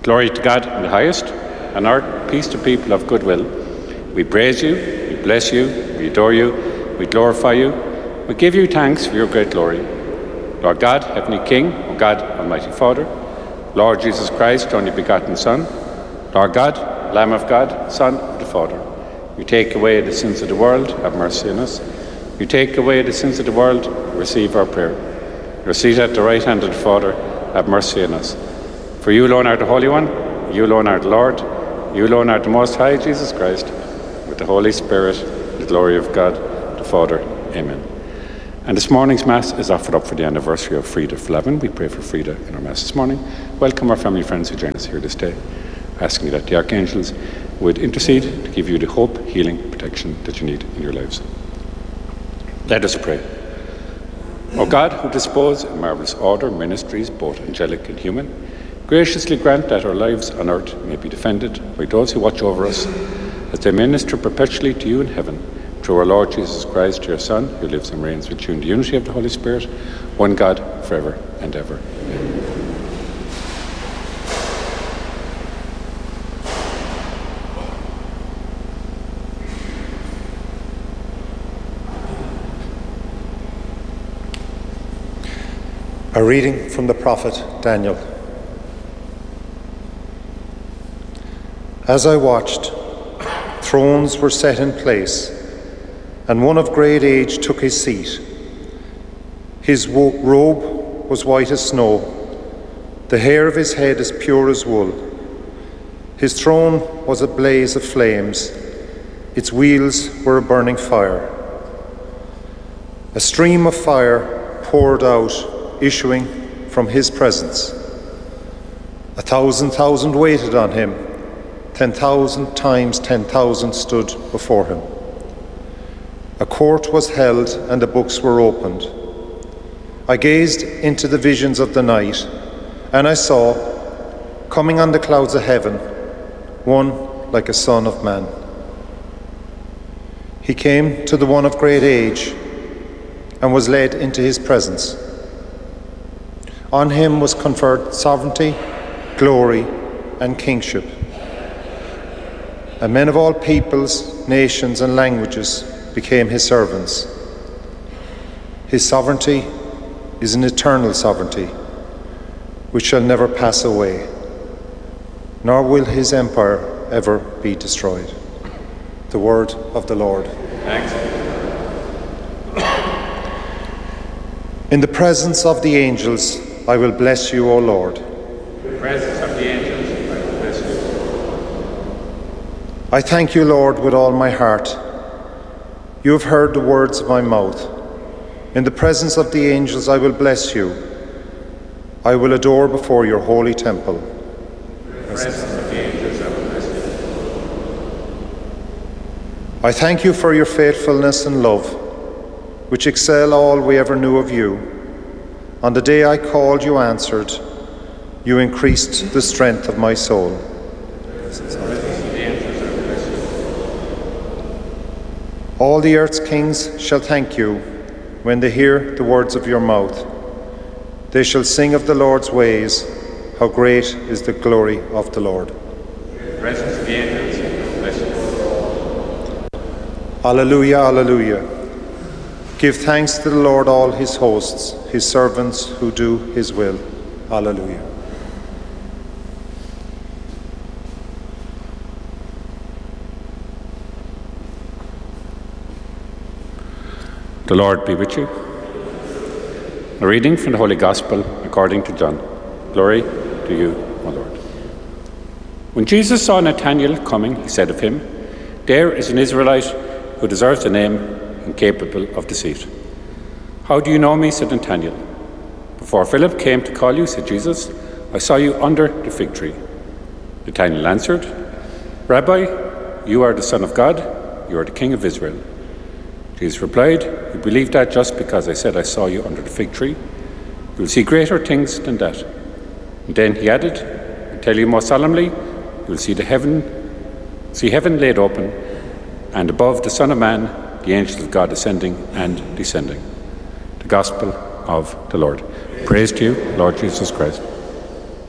Glory to God in the highest, and earth peace to people of good will. We praise you, we bless you, we adore you, we glorify you, we give you thanks for your great glory. Lord God, Heavenly King, O God, Almighty Father, Lord Jesus Christ, only begotten Son, Lord God, Lamb of God, Son of the Father, you take away the sins of the world, have mercy on us. You take away the sins of the world, receive our prayer. You are seated at the right hand of the Father, have mercy on us. For you alone are the Holy One, you alone are the Lord, you alone are the Most High, Jesus Christ, with the Holy Spirit, the glory of God, the Father. Amen. And this morning's Mass is offered up for the anniversary of Frieda Flavin. We pray for Frieda in our Mass this morning. Welcome our family friends who join us here this day, asking that the archangels would intercede to give you the hope, healing, protection that you need in your lives. Let us pray. O God, who dispose in marvellous order ministries, both angelic and human, graciously grant that our lives on earth may be defended by those who watch over us, as they minister perpetually to you in heaven, through our Lord Jesus Christ, your Son, who lives and reigns with you in the unity of the Holy Spirit, one God, forever and ever. Amen. A reading from the prophet Daniel. As I watched, thrones were set in place, and one of great age took his seat. His robe was white as snow, the hair of his head as pure as wool. His throne was a blaze of flames, its wheels were a burning fire. A stream of fire poured out, issuing from his presence. 1,000,000 waited on him, 10,000 times 10,000 stood before him. A court was held and the books were opened. I gazed into the visions of the night, and I saw, coming on the clouds of heaven, one like a son of man. He came to the one of great age and was led into his presence. On him was conferred sovereignty, glory, and kingship. And men of all peoples, nations, and languages became his servants. His sovereignty is an eternal sovereignty, which shall never pass away, nor will his empire ever be destroyed. The word of the Lord. Thanks. In the presence of the angels, I will bless you, O Lord. In the presence of the angels, I will bless you. I thank you, Lord, with all my heart. You have heard the words of my mouth. In the presence of the angels, I will bless you. I will adore before your holy temple. In the presence of the angels, I will bless you. I thank you for your faithfulness and love, which excel all we ever knew of you. On the day I called, you answered. You increased the strength of my soul. All the earth's kings shall thank you when they hear the words of your mouth. They shall sing of the Lord's ways, how great is the glory of the Lord. In the presence of the angels, I will bless you. Alleluia, alleluia. Give thanks to the Lord, all his hosts, his servants who do his will. Alleluia. The Lord be with you. A reading from the Holy Gospel according to John. Glory to you, O Lord. When Jesus saw Nathanael coming, he said of him, "There is an Israelite who deserves the name and capable of deceit." "How do you know me?" said Nathanael. "Before Philip came to call you," said Jesus, "I saw you under the fig tree." Nathanael answered, "Rabbi, you are the Son of God, you are the King of Israel." Jesus replied, "You believe that just because I said I saw you under the fig tree? You will see greater things than that." And then he added, "I tell you more solemnly, you will see heaven laid open, and above the Son of Man, the angels of God ascending and descending." The Gospel of the Lord. Praise to you, Lord Jesus Christ.